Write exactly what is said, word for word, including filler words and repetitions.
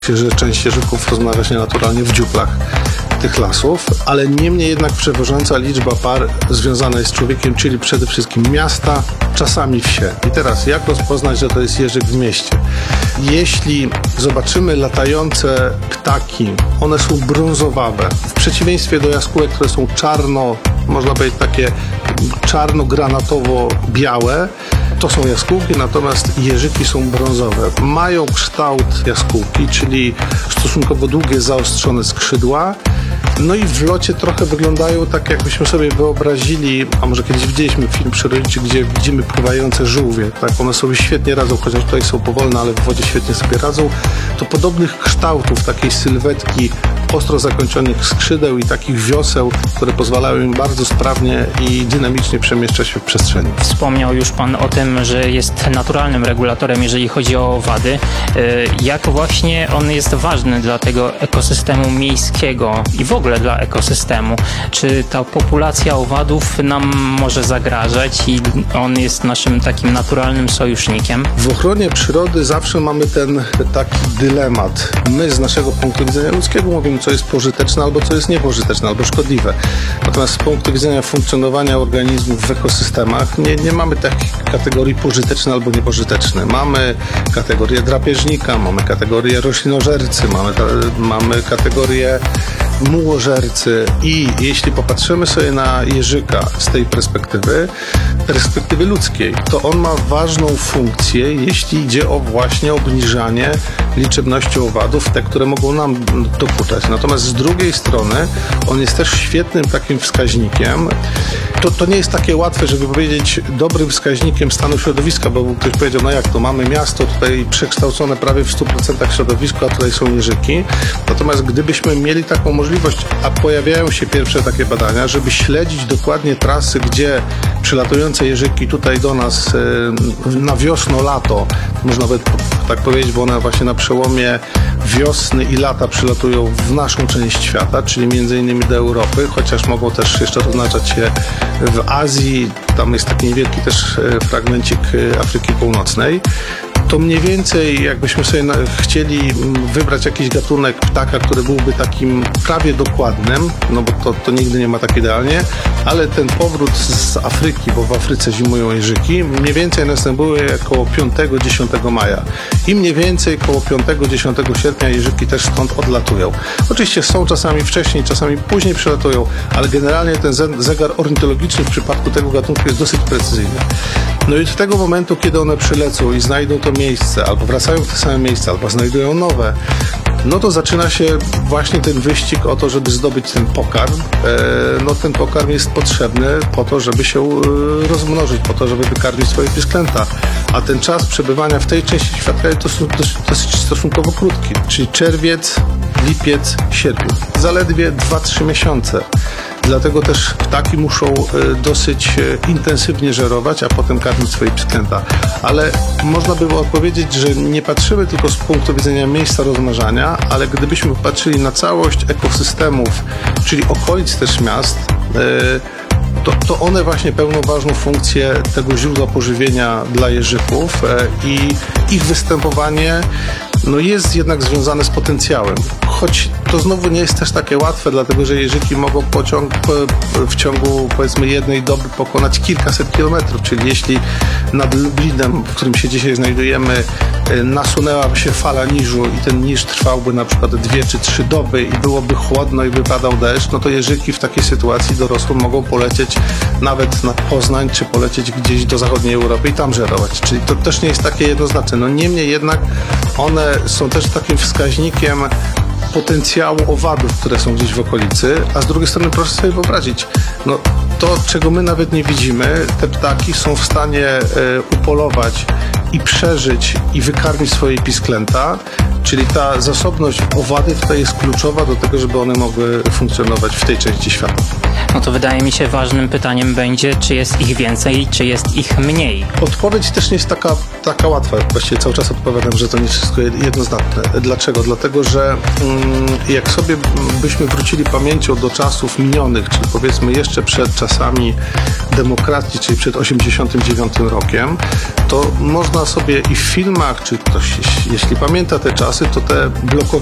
że część jeżyków rozmnaża się naturalnie w dziuplach tych lasów, ale niemniej jednak przeważająca liczba par związana jest z człowiekiem, czyli przede wszystkim miasta, czasami wsie. I teraz jak rozpoznać, że to jest jeżyk w mieście? Jeśli zobaczymy latające ptaki, one są brązowawe, w przeciwieństwie do jaskółek, które są czarno, można powiedzieć takie czarno-granatowo-białe, to są jaskółki, natomiast jeżyki są brązowe. Mają kształt jaskółki, czyli stosunkowo długie, zaostrzone skrzydła. No i w locie trochę wyglądają tak, jakbyśmy sobie wyobrazili, a może kiedyś widzieliśmy film przyrodniczy, gdzie widzimy pływające żółwie. Tak, one sobie świetnie radzą, chociaż tutaj są powolne, ale w wodzie świetnie sobie radzą. To podobnych kształtów, takiej sylwetki, ostro zakończonych skrzydeł i takich wioseł, które pozwalają im bardzo sprawnie i dynamicznie przemieszczać się w przestrzeni. Wspomniał już Pan o tym, że jest naturalnym regulatorem, jeżeli chodzi o owady. Jak właśnie on jest ważny dla tego ekosystemu miejskiego i w ogóle dla ekosystemu? Czy ta populacja owadów nam może zagrażać i on jest naszym takim naturalnym sojusznikiem? W ochronie przyrody zawsze mamy ten taki dylemat. My z naszego punktu widzenia ludzkiego mówimy, co jest pożyteczne albo co jest niepożyteczne, albo szkodliwe. Natomiast z punktu widzenia funkcjonowania organizmów w ekosystemach nie, nie mamy takich kategorii pożyteczne albo niepożyteczne. Mamy kategorię drapieżnika, mamy kategorię roślinożercy, mamy, mamy kategorię mułożercy i jeśli popatrzymy sobie na jeżyka z tej perspektywy, perspektywy ludzkiej, to on ma ważną funkcję, jeśli idzie o właśnie obniżanie liczebności owadów, te, które mogą nam dokuczać. Natomiast z drugiej strony on jest też świetnym takim wskaźnikiem. To, to nie jest takie łatwe, żeby powiedzieć dobrym wskaźnikiem stanu środowiska, bo ktoś powiedział, no jak to, mamy miasto tutaj przekształcone prawie w stu procentach środowisko, a tutaj są jeżyki. Natomiast gdybyśmy mieli taką możliwość, a pojawiają się pierwsze takie badania, żeby śledzić dokładnie trasy, gdzie przylatujące jeżyki tutaj do nas na wiosno-lato, można nawet tak powiedzieć, bo one właśnie na przełomie wiosny i lata przylatują w naszą część świata, czyli między innymi do Europy, chociaż mogą też jeszcze oznaczać się w Azji, tam jest taki niewielki też fragmencik Afryki Północnej. To mniej więcej jakbyśmy sobie chcieli wybrać jakiś gatunek ptaka, który byłby takim prawie dokładnym, no bo to, to nigdy nie ma tak idealnie, ale ten powrót z Afryki, bo w Afryce zimują jeżyki, mniej więcej następuje około piątego do dziesiątego maja. I mniej więcej około piątego do dziesiątego sierpnia jeżyki też stąd odlatują. Oczywiście są czasami wcześniej, czasami później przylatują, ale generalnie ten zegar ornitologiczny w przypadku tego gatunku jest dosyć precyzyjny. No i od tego momentu, kiedy one przylecą i znajdą to miejsce, albo wracają w te same miejsce, albo znajdują nowe, no to zaczyna się właśnie ten wyścig o to, żeby zdobyć ten pokarm. No ten pokarm jest potrzebny po to, żeby się rozmnożyć, po to, żeby wykarmić swoje pisklęta. A ten czas przebywania w tej części świata to dosyć stosunkowo krótki, czyli czerwiec, lipiec, sierpień. Zaledwie dwa trzy miesiące. Dlatego też ptaki muszą dosyć intensywnie żerować, a potem karmić swoje pisklęta. Ale można by było powiedzieć, że nie patrzymy tylko z punktu widzenia miejsca rozmnażania, ale gdybyśmy patrzyli na całość ekosystemów, czyli okolic też miast, to, to one właśnie pełnią ważną funkcję tego źródła pożywienia dla jeżyków i ich występowanie no jest jednak związane z potencjałem. Choć to znowu nie jest też takie łatwe, dlatego że jeżyki mogą pociąg, w ciągu powiedzmy jednej doby pokonać kilkaset kilometrów, czyli jeśli nad Lublinem, w którym się dzisiaj znajdujemy, nasunęłaby się fala niżu i ten niż trwałby na przykład dwie czy trzy doby i byłoby chłodno i wypadał deszcz, no to jeżyki w takiej sytuacji dorosłe mogą polecieć nawet nad Poznań, czy polecieć gdzieś do zachodniej Europy i tam żerować. Czyli to też nie jest takie jednoznaczne. No niemniej jednak one są też takim wskaźnikiem potencjału owadów, które są gdzieś w okolicy, a z drugiej strony proszę sobie wyobrazić, no to, czego my nawet nie widzimy, te ptaki są w stanie e, upolować i przeżyć i wykarmić swoje pisklęta, czyli ta zasobność owady tutaj jest kluczowa do tego, żeby one mogły funkcjonować w tej części świata. No to wydaje mi się ważnym pytaniem będzie, czy jest ich więcej, czy jest ich mniej. Odpowiedź też nie jest taka, taka łatwa. Właściwie cały czas odpowiadam, że to nie wszystko jednoznaczne. Dlaczego? Dlatego, że mm, jak sobie byśmy wrócili pamięcią do czasów minionych, czyli powiedzmy jeszcze przed czasami demokracji, czyli przed osiemdziesiątym dziewiątym rokiem, to można sobie i w filmach, czy ktoś, jeśli pamięta te czasy, czasy, to te blokowania